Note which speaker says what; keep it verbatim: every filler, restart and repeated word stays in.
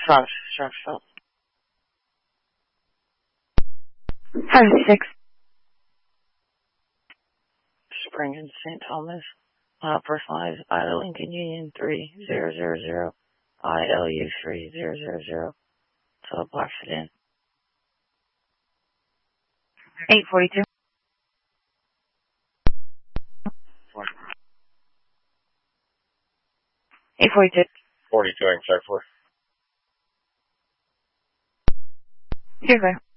Speaker 1: Stop, stop, stop.
Speaker 2: Highway six.
Speaker 1: Spring in Saint Thomas. Uh, personalized I Lincoln Union three zero zero zero. I L U three zero zero zero. So black sedan.
Speaker 2: eight forty-two. eight forty-two.
Speaker 3: forty-two, I can check for.
Speaker 2: Here's there.